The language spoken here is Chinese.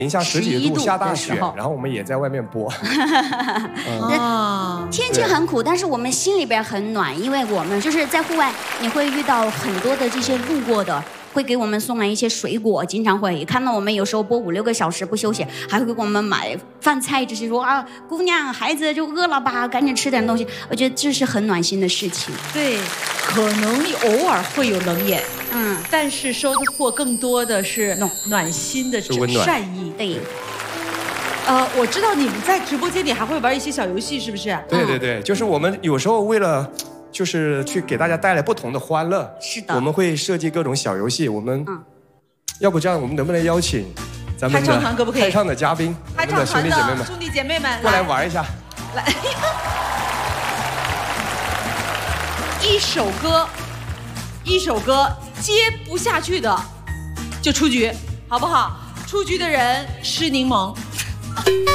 零下10几度下大雪，然后我们也在外面播。 天气很苦，但是我们心里边很暖，因为我们就是在户外，你会遇到很多的这些路过的。 会给我们送来一些水果，经常会看到我们有时候播5、6个小时不休息，还会给我们买饭菜，这些说啊，姑娘孩子就饿了吧，赶紧吃点东西。我觉得这是很暖心的事情。 对，可能你偶尔会有冷眼，但是收获更多的是暖心的善意。 对。 我知道你们在直播间里还会玩一些小游戏，是不是？ 对对对，就是我们有时候为了。 就是去给大家带来不同的欢乐， 是的， 我们会设计各种小游戏。我们，要不这样，我们能不能邀请咱们的开唱的嘉宾，我们的兄弟姐妹们过来玩一下？来， 一首歌接不下去的就出局，好不好？出局的人吃柠檬。